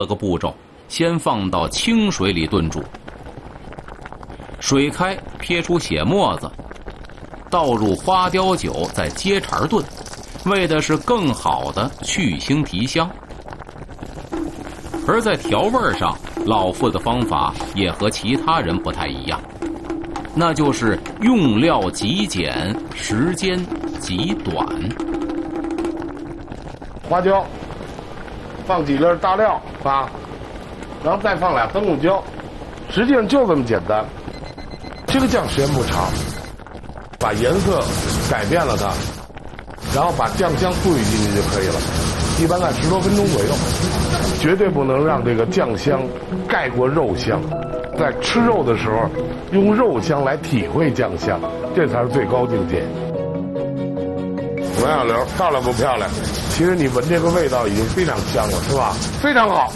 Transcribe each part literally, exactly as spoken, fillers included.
这个步骤，先放到清水里炖煮。水开，撇出血沫子，倒入花雕酒，再接茬炖，为的是更好的去腥提香。而在调味上，老傅的方法也和其他人不太一样，那就是用料极简，时间极短。 花椒，放几粒大料啊，然后再放俩灯笼椒，实际上就这么简单。这个酱时间不长，把颜色改变了它，然后把酱香赋予进去就可以了。一般在十多分钟左右，绝对不能让这个酱香盖过肉香。在吃肉的时候，用肉香来体会酱香，这才是最高境界。王小刘，漂亮不漂亮？其实你闻这个味道已经非常香了，是吧？非常好。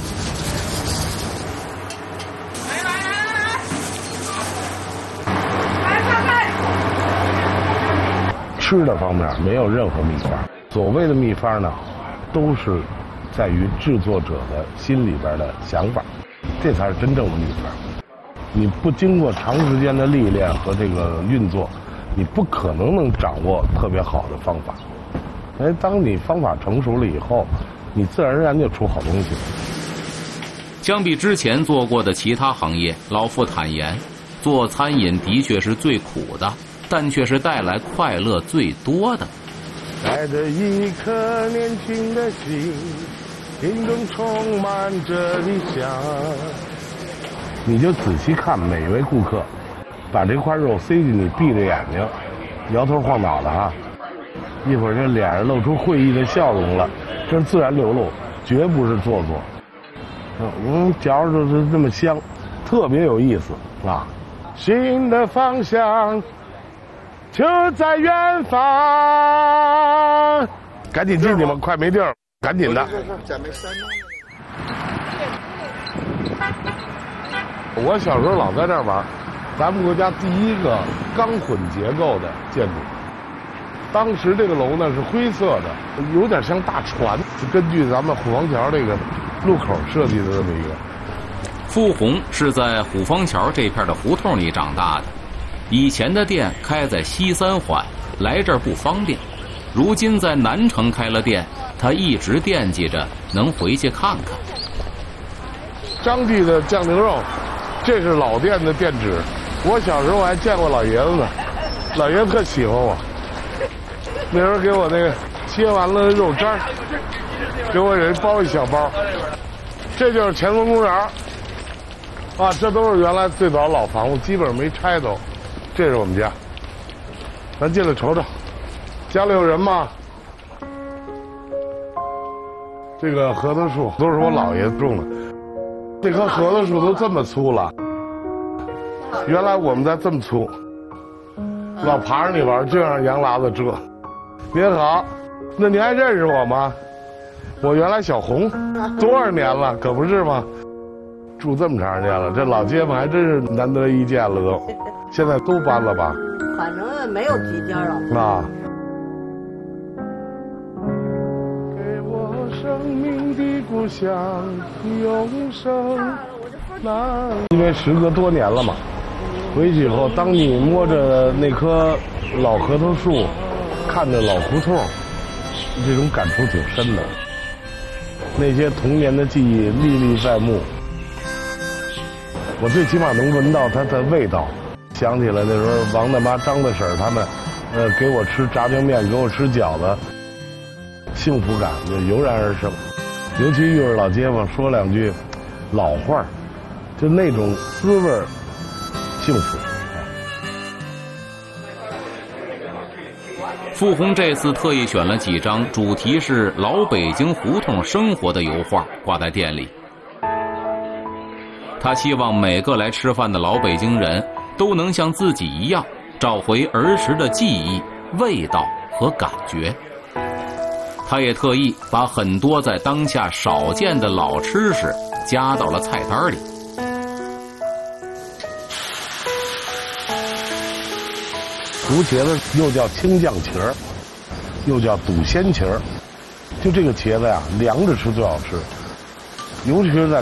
吃的方面没有任何秘方，所谓的秘方呢，都是在于制作者的心里边的想法，这才是真正的秘方。你不经过长时间的历练和这个运作，你不可能能掌握特别好的方法。哎，当你方法成熟了以后，你自然而然就出好东西。 相比之前做过的其他行业，老傅坦言，做餐饮的确是最苦的，但却是带来快乐最多的。 带着一颗年轻的心，心中充满着理想。你就仔细看每一位顾客，把这块肉塞进去，闭着眼睛，摇头晃脑的啊，一会儿这脸上露出会意的笑容了，这是自然流露，绝不是做作。嗯，嚼着是这么香，特别有意思啊！新的方向就在远方，赶紧进去吧，快没地儿，赶紧的。我小时候老在这儿玩，咱们国家第一个钢混结构的建筑。当时这个楼呢是灰色的，有点像大船，是根据咱们虎坊桥这个路口设计的这么一个。 傅红是在虎坊桥这片的胡同里长大的，以前的店开在西三环，来这儿不方便。如今在南城开了店，他一直惦记着能回去看看。 张记的酱牛肉，这是老店的店址。我小时候还见过老爷子呢，老爷子特喜欢我。那时候给我那个切完了肉渣儿，给我人包一小包。这就是乾隆公园啊，这都是原来最早老房子，基本上没拆都。这是我们家，咱进来瞅瞅，家里有人吗？这个核桃树都是我姥爷种的，这棵核桃树都这么粗了，原来我们在这么粗，老爬着你玩，就让杨喇子蛰。您好，那您还认识我吗？我原来小红，多少年了，可不是吗？住这么长时间了，这老街坊还真是难得一见了都。现在都搬了吧？ 反正没有几家了。 啊。给我生命的故乡，永生那。因为时隔多年了嘛，回去以后，当你摸着那棵老核桃树，看着老胡同，这种感触挺深的。那些童年的记忆历历在目，我最起码能闻到它的味道。想起来那时候王大妈、张大婶他们，呃，给我吃炸酱面，给我吃饺子，幸福感就油然而生。尤其遇着老街坊说两句老话，就那种滋味，幸福。 傅红这次特意选了几张主题是老北京胡同生活的油画挂在店里。他希望每个来吃饭的老北京人都能像自己一样找回儿时的记忆、味道和感觉。他也特意把很多在当下少见的老吃食加到了菜单里。 胡茄子又叫青酱茄儿，又叫肚鲜茄儿，就这个茄子呀，凉着吃最好吃，尤其是在